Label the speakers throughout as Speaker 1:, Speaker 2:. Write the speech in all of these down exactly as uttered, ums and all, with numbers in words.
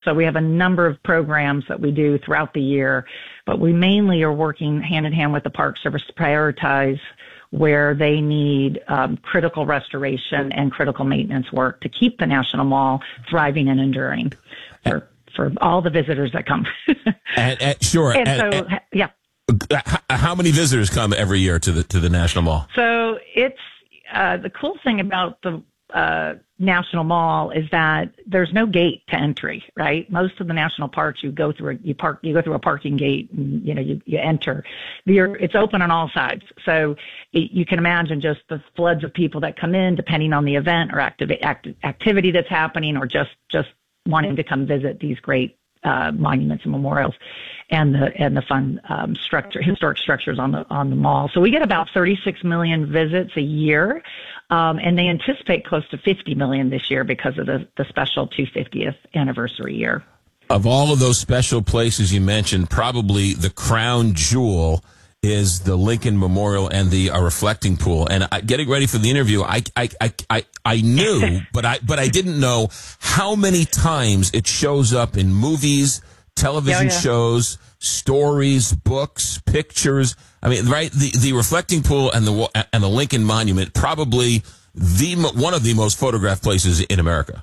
Speaker 1: So we have a number of programs that we do throughout the year, but we mainly are working hand in hand with the Park Service to prioritize where they need um, critical restoration and critical maintenance work to keep the National Mall thriving and enduring for, for all the visitors that come.
Speaker 2: and, and, sure.
Speaker 1: And,
Speaker 2: and,
Speaker 1: so,
Speaker 2: and,
Speaker 1: yeah.
Speaker 2: How many visitors come every year to the to the National Mall?
Speaker 1: So it's uh, the cool thing about the uh, National Mall is that there's no gate to entry, right? Most of the national parks, you go through a, you park you go through a parking gate, and you know you, you enter. You're, it's open on all sides, so it, you can imagine just the floods of people that come in, depending on the event or active, active activity that's happening, or just just wanting to come visit these great uh, monuments and memorials, and the and the fun um, structure, historic structures on the on the mall. So we get about thirty-six million visits a year, um, and they anticipate close to fifty million this year because of the the special two hundred fiftieth anniversary year.
Speaker 2: Of all of those special places you mentioned, probably the crown jewel is the Lincoln Memorial and the uh, reflecting pool. And I, getting ready for the interview, I I I I, I knew, but I but I didn't know how many times it shows up in movies, television
Speaker 1: oh, yeah.
Speaker 2: shows, stories, books, pictures. I mean, right? The the reflecting pool and the and the Lincoln Monument, probably the one of the most photographed places in America.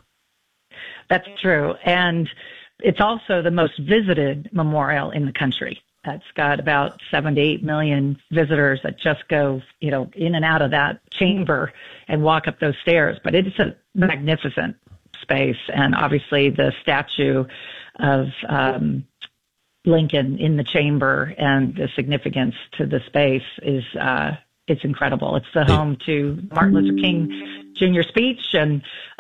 Speaker 1: That's true, and it's also the most visited memorial in the country. It's got about seven to eight million visitors that just go, you know, in and out of that chamber and walk up those stairs. But it's a magnificent space, and obviously the statue of um, Lincoln in the chamber and the significance to the space is uh, it's incredible. It's the home to Martin Luther King Junior speech and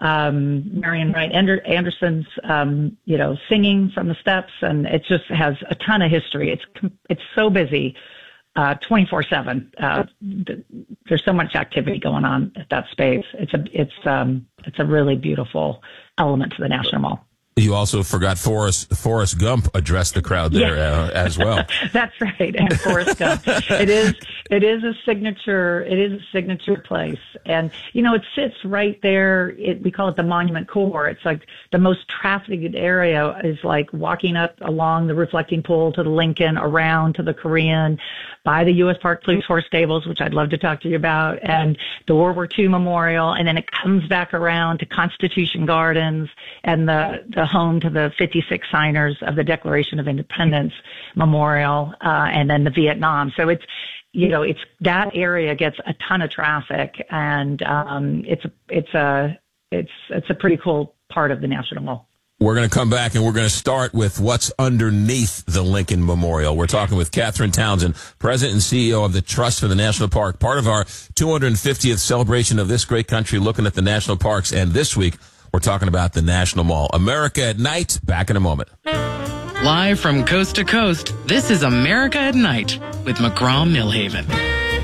Speaker 1: um, Marion Wright Anderson's, um, you know, singing from the steps, and it just has a ton of history. It's it's so busy, uh, twenty-four seven. Uh, there's so much activity going on at that space. It's a it's um it's a really beautiful element to the National Mall.
Speaker 2: You also forgot Forrest Forrest Gump addressed the crowd there
Speaker 1: yeah.
Speaker 2: uh, as well.
Speaker 1: That's right, and Forrest Gump. It is it is a signature. It is a signature place, and you know it sits right there. It, we call it the Monument Core. It's like the most trafficked area is like walking up along the reflecting pool to the Lincoln, around to the Korean, by the U S Park Police Horse Stables, which I'd love to talk to you about, and the World War Two Memorial, and then it comes back around to Constitution Gardens and the the home to the fifty-six signers of the Declaration of Independence Memorial, uh, and then the Vietnam. So it's, you know, it's that area gets a ton of traffic, and um, it's a, it's a it's it's a pretty cool part of the National Mall.
Speaker 2: We're going to come back and we're going to start with what's underneath the Lincoln Memorial. We're talking with Katherine Townsend, President and C E O of the Trust for the National Park, part of our two hundred fiftieth celebration of this great country, looking at the national parks. And this week, we're talking about the National Mall. America at Night, back in a moment.
Speaker 3: Live from coast to coast, this is America at Night with McGraw Millhaven.